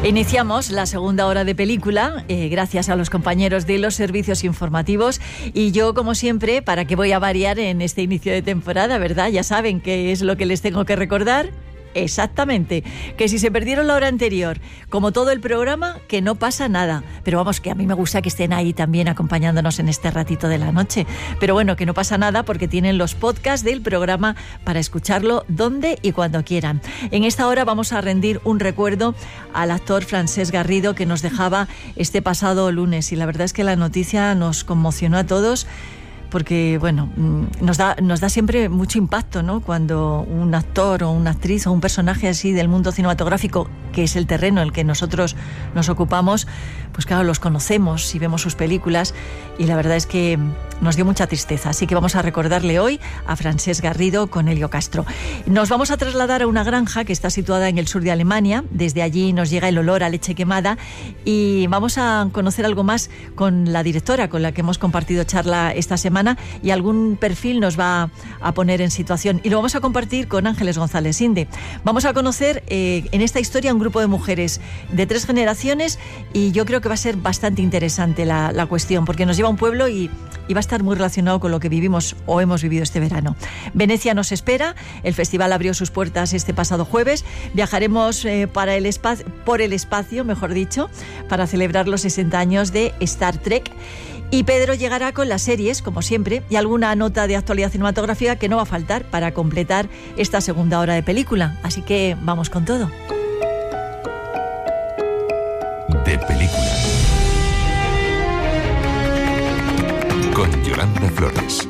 Iniciamos la segunda hora de película, gracias a los compañeros de los servicios informativos, y yo, como siempre, para que voy a variar en este inicio de temporada, ¿verdad? Ya saben qué es lo que les tengo que recordar. Exactamente, que si se perdieron la hora anterior, como todo el programa, que no pasa nada, pero vamos, que a mí me gusta que estén ahí también acompañándonos en este ratito de la noche, pero bueno, que no pasa nada porque tienen los podcasts del programa para escucharlo donde y cuando quieran. En esta hora vamos a rendir un recuerdo al actor Francesc Garrido, que nos dejaba este pasado lunes, y la verdad es que la noticia nos conmocionó a todos, porque bueno, nos da siempre mucho impacto, ¿no? Cuando un actor o una actriz o un personaje así del mundo cinematográfico, que es el terreno en el que nosotros nos ocupamos, pues claro, los conocemos y vemos sus películas, y la verdad es que nos dio mucha tristeza. Así que vamos a recordarle hoy a Francesc Garrido con Helio Castro. Nos vamos a trasladar a una granja que está situada en el sur de Alemania. Desde allí nos llega el olor a leche quemada, y vamos a conocer algo más con la directora con la que hemos compartido charla esta semana, y algún perfil nos va a poner en situación, y lo vamos a compartir con Ángeles González Inde. Vamos a conocer en esta historia un grupo de mujeres de 3 generaciones, y yo creo que va a ser bastante interesante la cuestión, porque nos lleva a un pueblo y va a estar muy relacionado con lo que vivimos o hemos vivido este verano. Venecia nos espera, el festival abrió sus puertas este pasado jueves, viajaremos por el espacio, mejor dicho, para celebrar los 60 años de Star Trek. Y Pedro llegará con las series, como siempre, y alguna nota de actualidad cinematográfica que no va a faltar para completar esta segunda hora de película. Así que vamos con todo. De película. Con Yolanda Flores.